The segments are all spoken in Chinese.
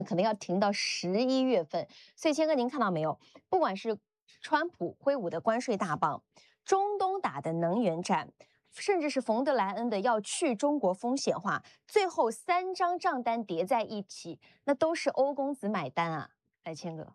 可能要停到11月份。所以谦哥，您看到没有？不管是川普挥舞的关税大棒，中东打的能源战，甚至是冯德莱恩的要去中国风险化，最后3张账单叠在一起，那都是欧公子买单啊！来，谦哥，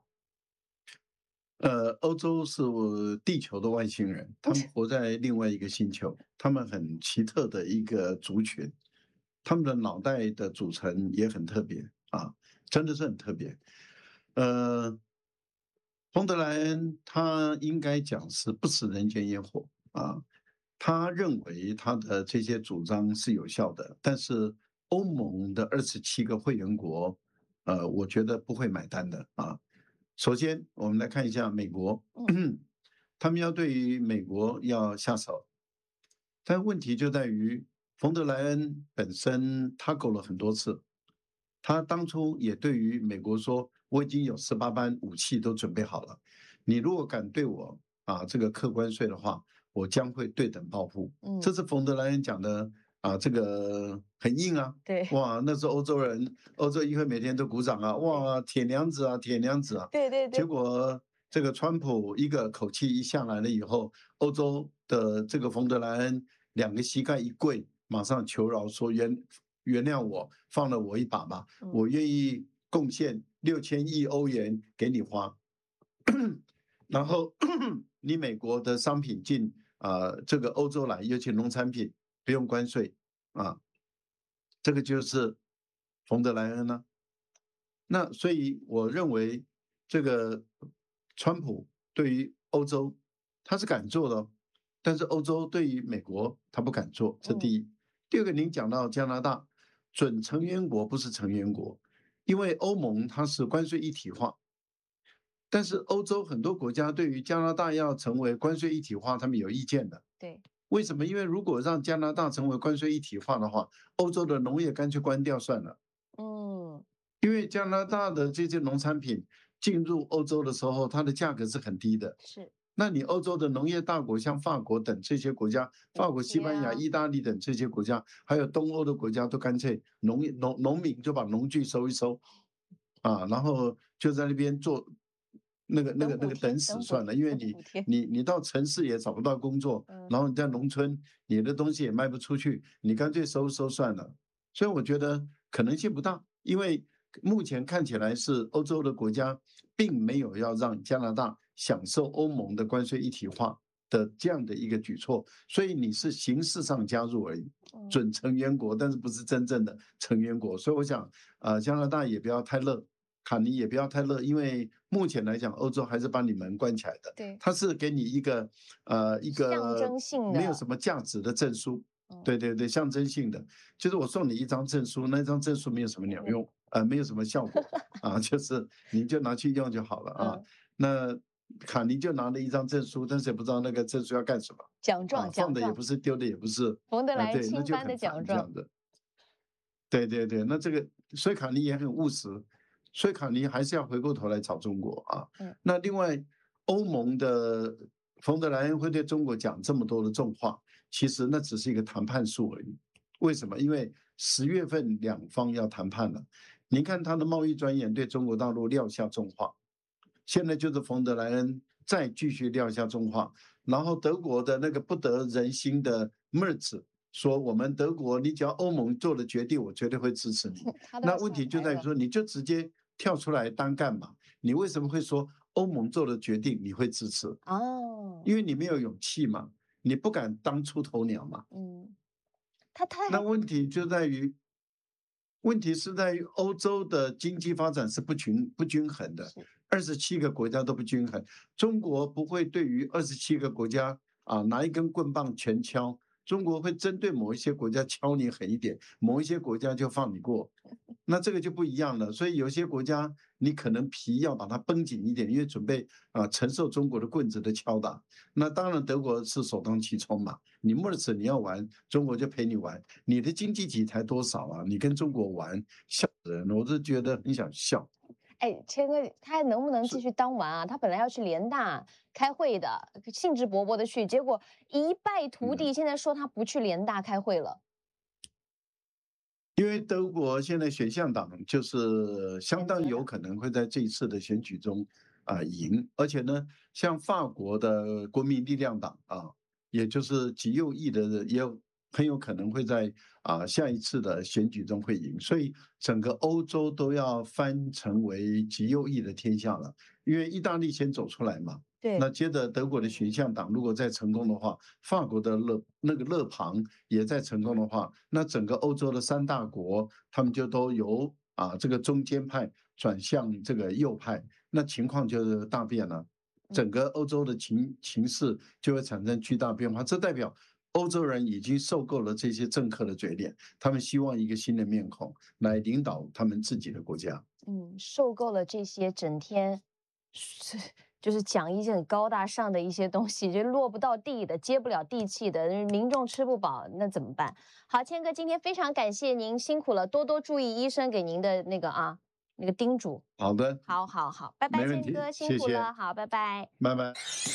欧洲是地球的外星人，他们活在另外一个星球，他们很奇特的一个族群，他们的脑袋的组成也很特别啊，真的是很特别。呃，冯德莱恩他应该讲是不食人间烟火啊，他认为他的这些主张是有效的，但是欧盟的27个会员国，我觉得不会买单的啊。首先，我们来看一下美国， 嗯， 他们要对于美国要下手，但问题就在于冯德莱恩本身他够了很多次，他当初也对于美国说，我已经有18般武器都准备好了，你如果敢对我这个课关税的话，我将会对等报复。 嗯， 这是冯德莱恩讲的这个很硬啊。 对， 哇，那时候欧洲人，欧洲议会每天都鼓掌啊，哇，铁娘子啊，铁娘子啊。 对对对， 结果这个川普一个口气一下来了以后，欧洲的这个冯德莱恩2个膝盖一跪，马上求饶说原谅我，放了我一把吧， 嗯， 我愿意贡献6000亿欧元给你花。然后你美国的商品进这个欧洲来，尤其农产品不用关税啊，这个就是冯德莱恩呢、那所以我认为这个川普对于欧洲他是敢做的哦，但是欧洲对于美国他不敢做，这嗯， 第一。第二个，您讲到加拿大准成员国不是成员国，因为欧盟它是关税一体化，但是欧洲很多国家对于加拿大要成为关税一体化，他们有意见的。 对， 为什么？因为如果让加拿大成为关税一体化的话，欧洲的农业干脆关掉算了。 嗯， 因为加拿大的这些农产品进入欧洲的时候，它的价格是很低的。 是那你欧洲的农业大国，像法国等这些国家，法补国、西班牙、 贴啊， 意大利等这些国家，还有东欧的国家，都干脆农民就把农具收一收，然后就在那边做那个等死算了，因为你等补贴， 你你到城市也找不到工作， 嗯， 然后你在农村你的东西也卖不出去，你干脆收收算了。所以我觉得可能性不大，因为目前看起来是欧洲的国家并没有要让加拿大享受欧盟的关税一体化的这样的一个举措，所以你是形式上加入而已， 嗯， 准成员国，但是不是真正的成员国。所以我想，加拿大也不要太乐，卡尼也不要太乐，因为目前来讲，欧洲还是把你门关起来的， 对， 它是给你一个象征性的， 没有什么价值的证书。 嗯， 对对对，象征性的，就是我送你一张证书，那张证书没有什么鸟用，没有什么效果就是你就拿去用就好了啊。 嗯， 那卡尼就拿了一张证书，但是也不知道那个证书要干什么奖状放奖状， 的也不是，丢的也不是， 冯德莱恩对，那钦颁的就很奖状， 烦这样的。对对对，那这个所以卡尼也很务实，所以卡尼还是要回过头来找中国啊。 嗯， 那另外，欧盟的冯德莱恩会对中国讲这么多的重话，其实那只是一个谈判术而已。为什么？因为10月份两方要谈判了，您看他的贸易专员对中国大陆撂下重话，现在就是冯德莱恩再继续撂下重话，然后德国的那个不得人心的 Merz 说，我们德国，你只要欧盟做的决定，我绝对会支持你。 他都要那问题就下台了， 在于说，你就直接跳出来单干嘛？你为什么会说欧盟做的决定你会支持？ 哦， 因为你没有勇气嘛，你不敢当出头鸟嘛。 嗯，他还那问题是在于欧洲的经济发展是不均衡的， 是 27个国家都不均衡。中国不会对于27个国家拿一根棍棒全敲，中国会针对某一些国家敲你狠一点，某一些国家就放你过。那这个就不一样了，所以有些国家你可能皮要把它绷紧一点，因为准备承受中国的棍子的敲打。那当然德国是首当其冲嘛，你 MERS 你要玩，中国就陪你玩。你的经济体才多少啊？你跟中国玩，笑人，我是觉得很想笑。 哎，谦哥，他还能不能继是续当完啊？他本来要去联大开会的，兴致勃勃的去，结果一败涂地， 嗯。 现在说他不去联大开会了。 因为德国现在选项党就是相当有选择党， 可能会在这一次的选举中赢，而且呢，像法国的国民力量党也就是极右翼的，很有可能会在下一次的选举中会赢，所以整个欧洲都要翻成为极右翼的天下了，因为意大利先走出来嘛。 对， 那接着德国的选项党如果再成功的话，法国的勒庞也再成功的话，那整个欧洲的三大国，他们就都由这个中间派转向这个右派，那情况就是大变了，整个欧洲的情势就会产生巨大变化。这代表欧洲人已经受够了这些政客的嘴脸，他们希望一个新的面孔来领导他们自己的国家。 受够了这些整天是就是讲一些很高大上的一些东西，就落不到地的、接不了地气的，民众吃不饱，那怎么办？好，谦哥，今天非常感谢您，辛苦了，多多注意医生给您的那个叮嘱。 好的， 好好好，拜拜， 没问题， 谦哥，辛谢谢， 苦了，好，拜拜。 拜拜。